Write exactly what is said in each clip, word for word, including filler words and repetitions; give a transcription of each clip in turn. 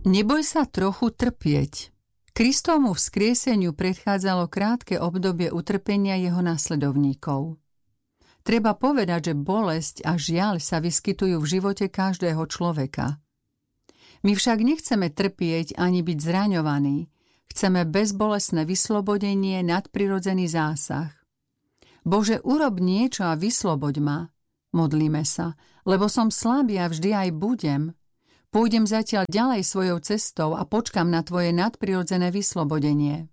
Neboj sa trochu trpieť. Kristovmu vzkrieseniu predchádzalo krátke obdobie utrpenia jeho nasledovníkov. Treba povedať, že bolesť a žiaľ sa vyskytujú v živote každého človeka. My však nechceme trpieť ani byť zraňovaní. Chceme bezbolestné vyslobodenie, nadprirodzený zásah. Bože, urob niečo a vysloboď ma. Modlíme sa, lebo som slabý a vždy aj budem. Pôjdem zatiaľ ďalej svojou cestou a počkam na tvoje nadprirodzené vyslobodenie.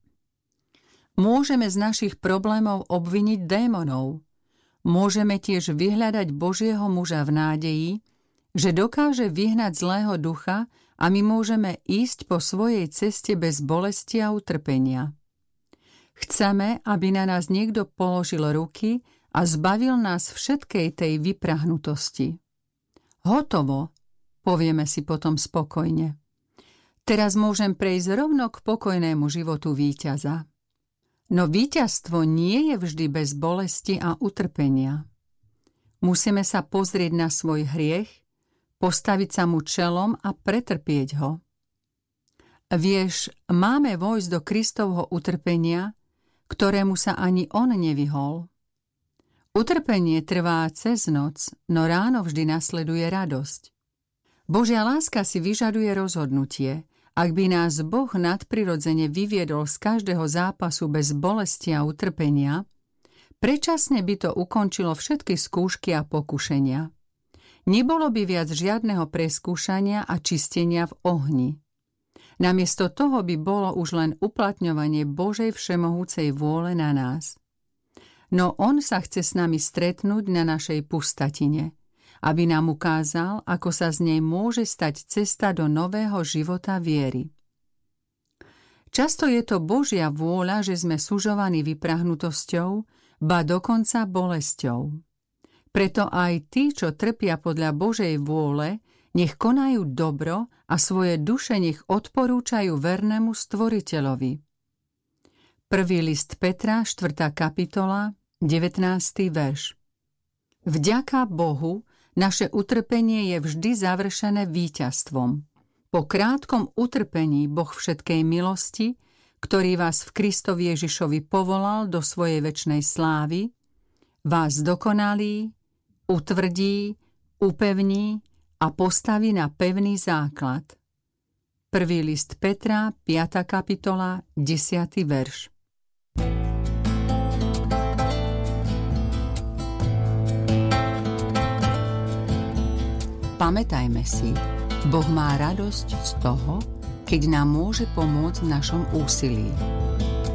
Môžeme z našich problémov obviniť démonov. Môžeme tiež vyhľadať Božieho muža v nádeji, že dokáže vyhnať zlého ducha a my môžeme ísť po svojej ceste bez bolesti a utrpenia. Chceme, aby na nás niekto položil ruky a zbavil nás všetkej tej vyprahnutosti. Hotovo, povieme si potom spokojne. Teraz môžem prejsť rovno k pokojnému životu víťaza. No víťazstvo nie je vždy bez bolesti a utrpenia. Musíme sa pozrieť na svoj hriech, postaviť sa mu čelom a pretrpieť ho. Vieš, máme vojsť do Kristovho utrpenia, ktorému sa ani on nevyhol. Utrpenie trvá cez noc, no ráno vždy nasleduje radosť. Božia láska si vyžaduje rozhodnutie. Ak by nás Boh nadprirodzene vyviedol z každého zápasu bez bolesti a utrpenia, predčasne by to ukončilo všetky skúšky a pokušenia. Nebolo by viac žiadneho preskúšania a čistenia v ohni. Namiesto toho by bolo už len uplatňovanie Božej všemohúcej vôle na nás. No on sa chce s nami stretnúť na našej pustatine, aby nám ukázal, ako sa z nej môže stať cesta do nového života viery. Často je to Božia vôľa, že sme sužovaní vyprahnutosťou, ba dokonca bolesťou. Preto aj tí, čo trpia podľa Božej vôle, nech konajú dobro a svoje duše nech odporúčajú vernému Stvoriteľovi. Prvý list Petra, štvrtá kapitola, devätnásty verš. Vďaka Bohu, naše utrpenie je vždy završené víťazstvom. Po krátkom utrpení Boh všetkej milosti, ktorý vás v Kristovi Ježišovi povolal do svojej večnej slávy, vás dokonalí, utvrdí, upevní a postaví na pevný základ. Prvý list Petra, piata kapitola, desiaty verš. Pamätajme si, Boh má radosť z toho, keď nám môže pomôcť v našom úsilí.